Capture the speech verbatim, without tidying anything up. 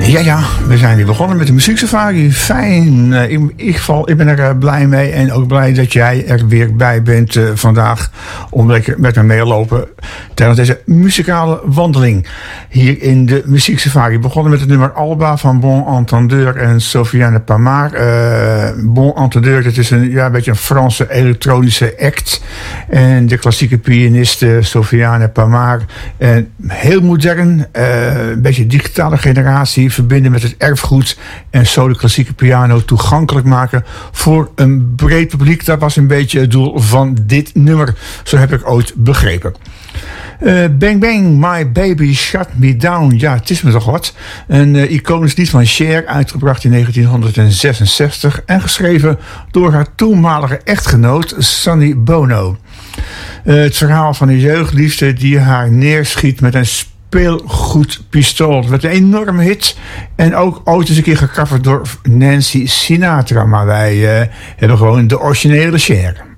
Ja, ja, we zijn weer begonnen met de muzieksafari. Fijn. Uh, in ieder geval, ik ben er uh, blij mee. En ook blij dat jij er weer bij bent uh, vandaag. Om lekker met me mee te lopen tijdens deze muzikale wandeling. Hier in de muzieksafari. Begonnen met het nummer Alba van Bon Entendeur en Sofiane Pamart. Uh, bon Entendeur, dat is een, ja, een beetje een Franse elektronische act. En de klassieke pianiste Sofiane Pamart. En heel modern. Uh, een beetje digitale generatie. Verbinden met het erfgoed en zo de klassieke piano toegankelijk maken voor een breed publiek. Dat was een beetje het doel van dit nummer. Zo heb ik ooit begrepen. Uh, Bang Bang, My Baby Shut Me Down. Ja, het is me toch wat. Een uh, iconisch lied van Cher, uitgebracht in negentien zesenzestig en geschreven door haar toenmalige echtgenoot Sonny Bono. Uh, het verhaal van een jeugdliefde die haar neerschiet met een speelgoedpistool. Het werd een enorme hit en ook ooit eens een keer gecoverd door Nancy Sinatra. Maar wij uh, hebben gewoon de originele Cher.